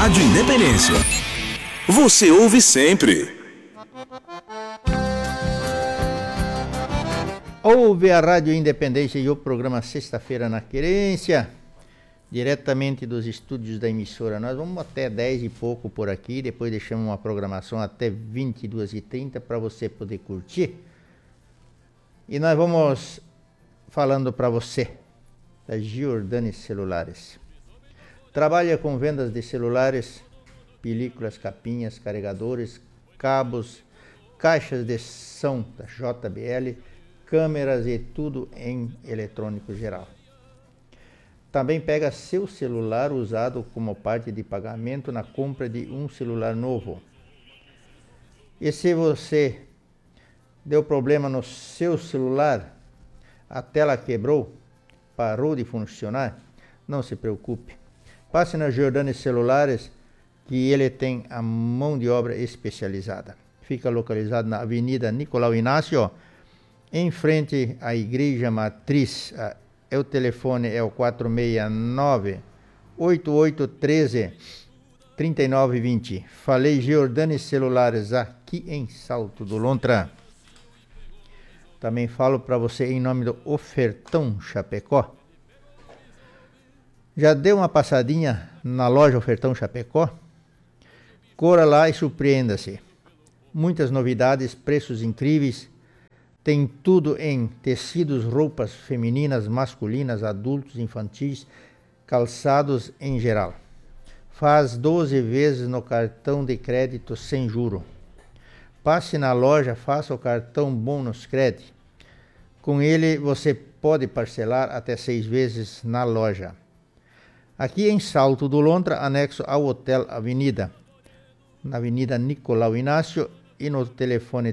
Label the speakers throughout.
Speaker 1: Rádio Independência. Você ouve sempre.
Speaker 2: Ouve a Rádio Independência e o programa Sexta-feira na Querência, diretamente dos estúdios da emissora. Nós vamos até 10 e pouco por aqui, depois deixamos uma programação até 22h30 para você poder curtir. E nós vamos falando para você da Giordani Celulares. Trabalha com vendas de celulares, películas, capinhas, carregadores, cabos, caixas de som da JBL, câmeras e tudo em eletrônico geral. Também pega seu celular usado como parte de pagamento na compra de um celular novo. E se você deu problema no seu celular, a tela quebrou, parou de funcionar, não se preocupe. Passe na Giordani Celulares, que ele tem a mão de obra especializada. Fica localizado na Avenida Nicolau Inácio, em frente à Igreja Matriz. O telefone é o 469-8813-3920. Falei Giordani Celulares aqui em Salto do Lontra. Também falo para você em nome do Ofertão Chapecó. Já deu uma passadinha na loja Ofertão Chapecó? Corra lá e surpreenda-se. Muitas novidades, preços incríveis. Tem tudo em tecidos, roupas femininas, masculinas, adultos, infantis, calçados em geral. Faz 12 vezes no cartão de crédito sem juro. Passe na loja, faça o cartão Bônus Cred. Com ele você pode parcelar até 6 vezes na loja. Aqui em Salto do Lontra, anexo ao Hotel Avenida, na Avenida Nicolau Inácio, e no telefone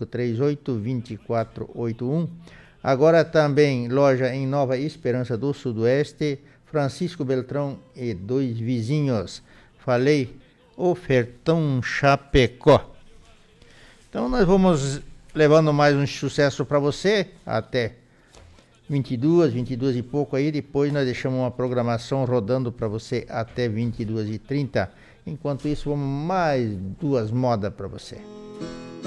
Speaker 2: 3538-2481. Agora também loja em Nova Esperança do Sudoeste, Francisco Beltrão e 2 vizinhos. Falei Ofertão Chapecó. Então nós vamos levando mais um sucesso para você até 22 e pouco aí. Depois nós deixamos uma programação rodando para você até 22h30. Enquanto isso, vamos mais 2 modas para você.